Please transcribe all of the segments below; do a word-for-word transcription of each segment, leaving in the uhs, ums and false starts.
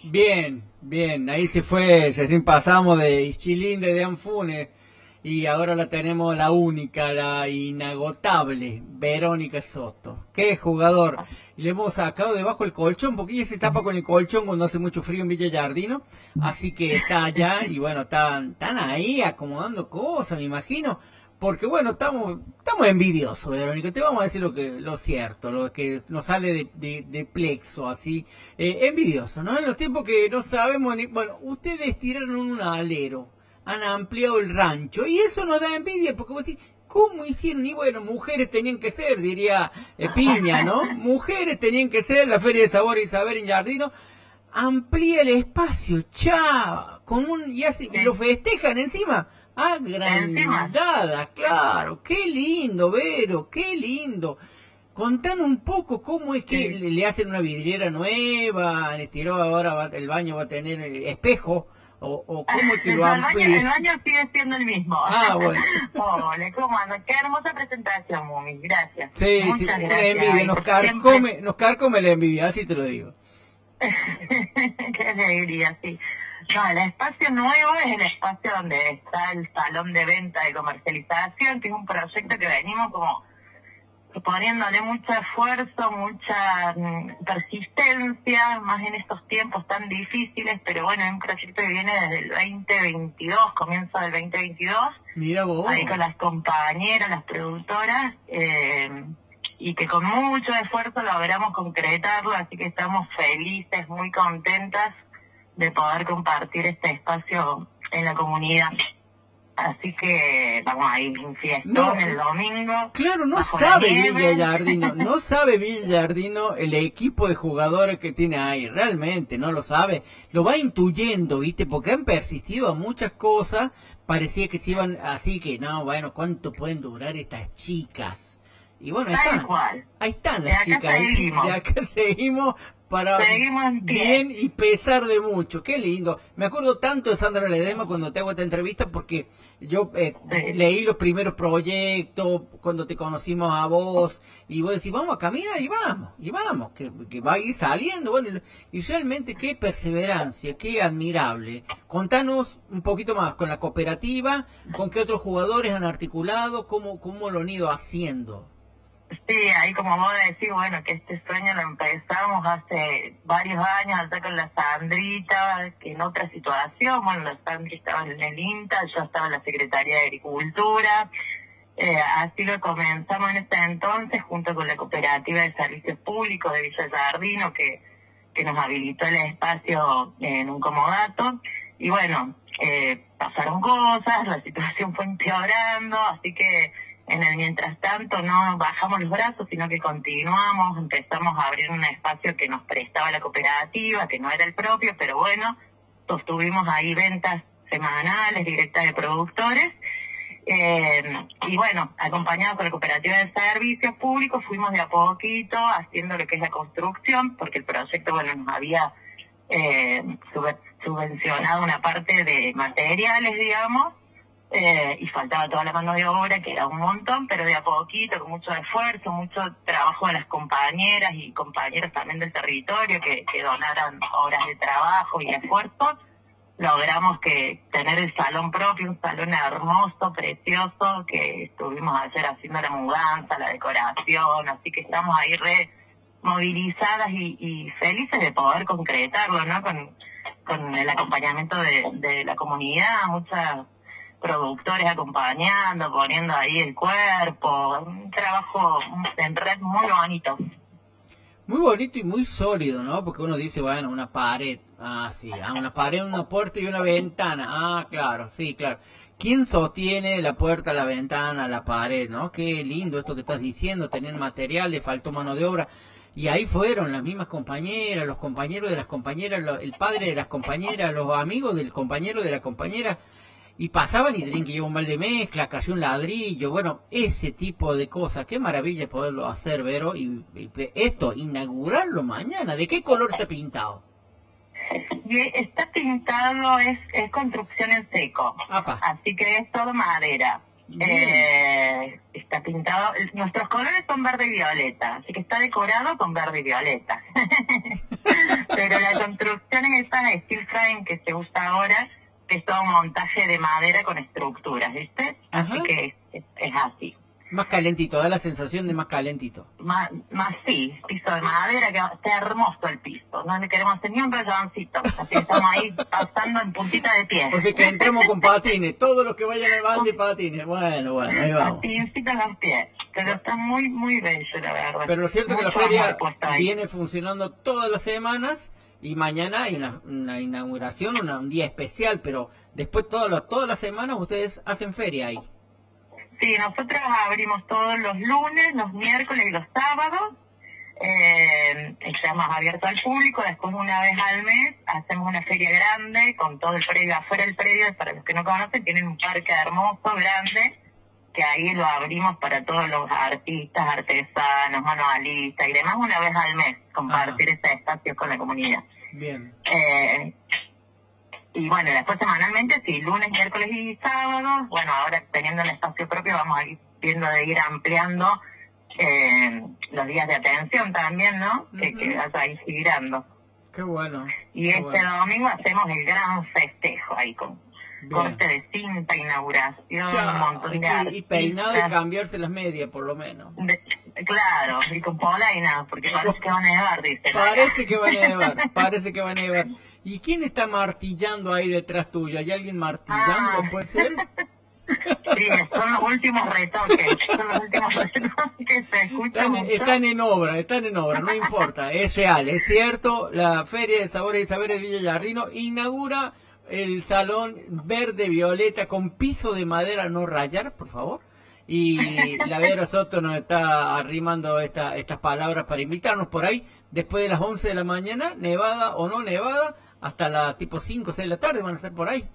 Bien, bien, ahí se fue, recién pasamos de Ischilín de Anfunes y ahora la tenemos la única, la inagotable, Verónica Soto. ¡Qué jugador! Y le hemos sacado debajo el colchón, porque ella se tapa con el colchón cuando hace mucho frío en Villa Yardino, así que está allá y bueno, están, están ahí acomodando cosas, me imagino. Porque bueno, estamos estamos envidiosos, Verónica, te vamos a decir lo que lo cierto, lo que nos sale de, de, de plexo, así, eh, envidioso, ¿no? En los tiempos que no sabemos ni... Bueno, ustedes tiraron un alero, han ampliado el rancho, y eso nos da envidia, porque vos decís, ¿cómo hicieron? Y bueno, mujeres tenían que ser, diría eh, Piña, ¿no? Mujeres tenían que ser, la Feria de Sabor y Saber en Jardino, amplía el espacio, chao, con un... y, así, y lo festejan encima. Agrandada, claro, qué lindo, Vero, qué lindo. Contame un poco cómo es que Sí. le, le hacen una vidriera nueva, le tiró ahora va- el baño va a tener eh, espejo, o, o cómo es que lo No, el baño, el amplía. baño sigue siendo el mismo. Ah, bueno. Hola, ¿cómo andas? Qué hermosa presentación, Mumi. Gracias. Sí, sí, Muchas una gracias. envidia, Ay, nos por siempre. carcome, nos carcome la envidia, así te lo digo. Qué alegría, sí. No, el espacio nuevo es el espacio donde está el salón de venta y comercialización, que es un proyecto que venimos como poniéndole mucho esfuerzo, mucha mm, persistencia, más en estos tiempos tan difíciles, pero bueno, es un proyecto que viene desde el veinte veintidós, comienzo del veinte veintidós, Mira vos. ahí con las compañeras, las productoras, eh, y que con mucho esfuerzo logramos concretarlo, así que estamos felices, muy contentas de poder compartir este espacio en la comunidad. Así que vamos a ir un fiestón No, el domingo. claro, no bajo la sabe nieve. Villa Yardino, no sabe Villa Yardino el equipo de jugadores que tiene ahí, realmente no lo sabe, lo va intuyendo, ¿viste? Porque han persistido a muchas cosas, parecía que se iban así que, no, bueno, ¿cuánto pueden durar estas chicas? Y bueno, ahí Tal están, cual. ahí están De las acá chicas, ahí, seguimos. de acá seguimos para Seguimos en pie. bien y pesar de mucho, qué lindo. Me acuerdo tanto de Sandra Ledesma cuando te hago esta entrevista porque yo eh, Sí. leí los primeros proyectos, cuando te conocimos a vos, y vos decís, vamos a caminar y vamos, y vamos, que, que va a ir saliendo, bueno, y, y realmente qué perseverancia, qué admirable. Contanos un poquito más con la cooperativa, con qué otros jugadores han articulado, cómo, cómo lo han ido haciendo. Sí, ahí como vos decís, bueno, que este sueño lo empezamos hace varios años, allá con la Sandrita, que en otra situación, bueno, la Sandrita estaba en el INTA, yo estaba en la Secretaría de Agricultura, eh, así lo comenzamos en ese entonces, junto con la Cooperativa de Servicios Públicos de Villa Yardino, que, que nos habilitó el espacio en un comodato, y bueno, eh, pasaron cosas, la situación fue empeorando, así que en el mientras tanto no bajamos los brazos, sino que continuamos, empezamos a abrir un espacio que nos prestaba la cooperativa, que no era el propio, pero bueno, sostuvimos ahí ventas semanales directas de productores, eh, y bueno, acompañados por la cooperativa de servicios públicos, fuimos de a poquito haciendo lo que es la construcción, porque el proyecto, bueno, nos había eh, sub- subvencionado una parte de materiales, digamos, Eh, y faltaba toda la mano de obra, que era un montón, pero de a poquito, con mucho esfuerzo, mucho trabajo de las compañeras y compañeros también del territorio que, que donaron horas de trabajo y esfuerzo, logramos que tener el salón propio, un salón hermoso, precioso, que estuvimos ayer haciendo la mudanza, la decoración, así que estamos ahí re movilizadas y, y felices de poder concretarlo, ¿no? Con, con el acompañamiento de, de la comunidad, muchas productores acompañando, poniendo ahí el cuerpo, un trabajo en red muy bonito. Muy bonito y muy sólido, ¿no? Porque uno dice, bueno, una pared, ah, sí, ah, una pared, una puerta y una ventana, ah, claro, sí, claro. ¿Quién sostiene la puerta, la ventana, la pared, no? Qué lindo esto que estás diciendo, tener material, le faltó mano de obra. Y ahí fueron las mismas compañeras, los compañeros de las compañeras, lo- el padre de las compañeras, los amigos del compañero de la compañera, y pasaban y tenían que llevar un mal de mezcla, cayó un ladrillo, bueno, ese tipo de cosas, qué maravilla poderlo hacer, Vero, y, y esto, inaugurarlo mañana, ¿de qué color está pintado? Y está pintado, es, es construcción en seco, Apa. así que es todo madera. Bien. Eh, está pintado, nuestros colores son verde y violeta, así que está decorado con verde y violeta. Pero la construcción es esa steel frame que se usa ahora, que es todo un montaje de madera con estructuras, ¿viste? Ajá. Así que es, es, es así. Más calentito, da la sensación de más calentito. Más, más sí, piso de madera, que está hermoso el piso. No le queremos hacer ni un rayoncito. Así que estamos ahí pasando en puntita de pie. O sea que entremos con patines, todos los que vayan al bande patines. Bueno, bueno, ahí vamos. Patincito en los pies. Pero está muy, muy bello, la verdad. Pero lo cierto es que la Mucho feria amor puesto ahí. viene funcionando todas las semanas y mañana hay una, una inauguración, una, un día especial, pero después todas las todas las semanas ustedes hacen feria ahí. Sí, nosotros abrimos todos los lunes, los miércoles y los sábados. Eh, estamos abiertos al público. Después, una vez al mes, hacemos una feria grande con todo el predio. Afuera del predio, para los que no conocen, tienen un parque hermoso, grande, que ahí lo abrimos para todos los artistas, artesanos, manualistas y demás, una vez al mes, compartir ese espacio con la comunidad. Bien. Eh, y bueno, después semanalmente, sí, lunes, miércoles y sábados. Bueno, ahora teniendo el espacio propio vamos a ir viendo de ir ampliando eh, los días de atención también, ¿no? Uh-huh. Que, que vaya ahí girando. Qué bueno. Y qué este bueno. domingo hacemos el gran festejo ahí con Bien. Corte de cinta, inauguración, ya, un montón de artistas. Y peinado y cambiarse las medias, por lo menos. De, claro, y con polaina, porque parece que van a nevar, dice. Parece que van a nevar, parece que van a nevar. ¿Y quién está martillando ahí detrás tuyo? ¿Hay alguien martillando, ah. puede ser? Sí, son los últimos retoques, son los últimos retoques que se escuchan. Están, están en obra, están en obra, no importa, es real, es cierto. La Feria de Sabores y Saberes de Villa Giardino inaugura el salón verde violeta con piso de madera no rayar, por favor. Y la Vero Soto nos está arrimando esta, estas palabras para invitarnos por ahí. Después de las once de la mañana, nevada o no nevada, hasta las tipo cinco o seis de la tarde van a estar por ahí.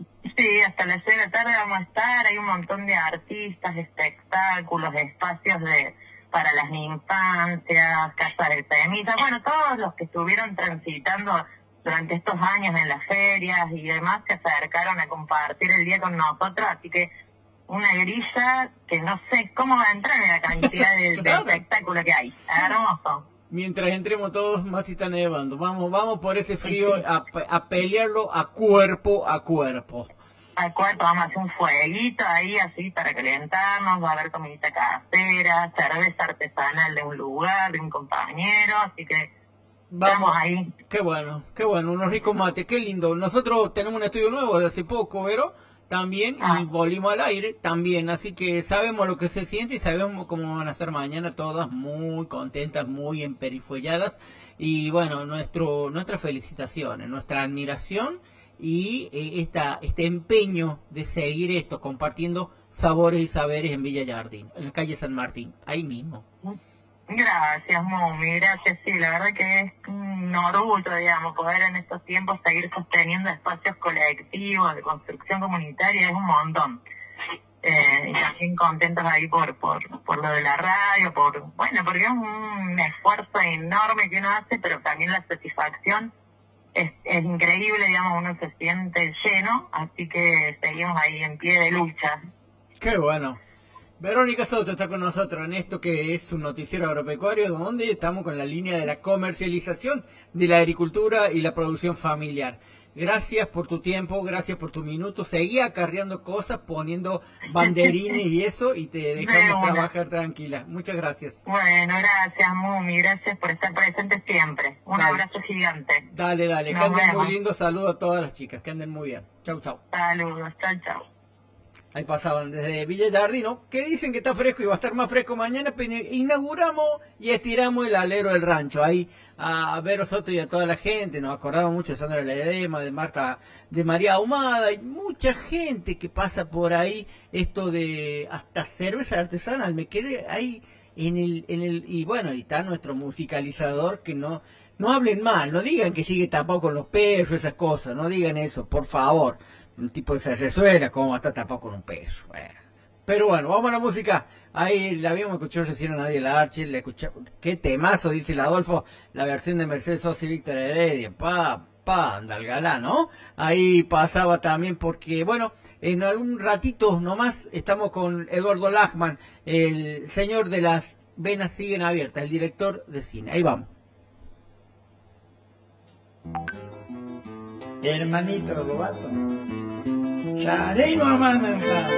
Sí, hasta las seis de la tarde vamos a estar. Hay un montón de artistas, espectáculos, espacios de para las infancias, casas de semillas. Bueno, todos los que estuvieron transitando durante estos años en las ferias y demás se acercaron a compartir el día con nosotros. Así que una grilla que no sé cómo va a entrar en la cantidad de, claro. de espectáculo que hay. Hermoso. Mientras entremos todos, más si está nevando. Vamos, vamos por ese frío a, a pelearlo a cuerpo a cuerpo. A cuerpo, vamos a hacer un fueguito ahí así para calentarnos, va a haber comidita casera, cerveza artesanal de un lugar, de un compañero, así que vamos, estamos ahí. Qué bueno, qué bueno, unos ricos mates, qué lindo. Nosotros tenemos un estudio nuevo de hace poco, Vero, también, ah. y volvimos al aire también, así que sabemos lo que se siente y sabemos cómo van a estar mañana, todas muy contentas, muy emperifolladas, y bueno, nuestro nuestras felicitaciones, nuestra admiración y eh, esta este empeño de seguir esto, compartiendo sabores y saberes en Villa Giardino, en la calle San Martín, ahí mismo. Gracias, Mumi, gracias, sí, la verdad que es un orgullo, digamos, poder en estos tiempos seguir sosteniendo espacios colectivos de construcción comunitaria, es un montón. Eh, y también contentos ahí por, por por lo de la radio, por bueno, porque es un esfuerzo enorme que uno hace, pero también la satisfacción es, es increíble, digamos, uno se siente lleno, así que seguimos ahí en pie de lucha. Qué bueno. Verónica Soto está con nosotros en esto que es un noticiero agropecuario donde estamos con la línea de la comercialización de la agricultura y la producción familiar. Gracias por tu tiempo, gracias por tu minuto. Seguí acarreando cosas, poniendo banderines y eso, y te dejamos de trabajar tranquila. Muchas gracias. Bueno, gracias, Mumi. Gracias por estar presente siempre. Un dale. Abrazo gigante. Dale, dale. Nos que anden vemos. Muy lindo. Saludos a todas las chicas. Que anden muy bien. Chau, chau. Saludos. Chau, chau. Ahí pasaban desde Villa Giardino, que dicen que está fresco y va a estar más fresco mañana, pero inauguramos y estiramos el alero del rancho. Ahí a Vero Soto y a toda la gente, nos acordamos mucho de Sandra Ledema, de Marta, de María Ahumada, y mucha gente que pasa por ahí, esto de hasta cerveza artesanal, me quedé ahí en el, en el, y bueno, y está nuestro musicalizador, que no, no hablen mal, no digan que sigue tapado con los perros, esas cosas, no digan eso, por favor. Un tipo de Venezuela, ¿cómo va a estar tapado con un peso? Bueno. Pero bueno, vamos a la música. Ahí la habíamos escuchado recién a Nadie la Arche, le escuchamos. Qué temazo, dice el Adolfo, la versión de Mercedes Sosa y Víctor Heredia. Pa, pa, anda el galán, ¿no? Ahí pasaba también porque, bueno, en algún ratito nomás estamos con Eduardo Lachman, el señor de las venas siguen abiertas, el director de cine. Ahí vamos. hermanito Robato. Chareno a mano,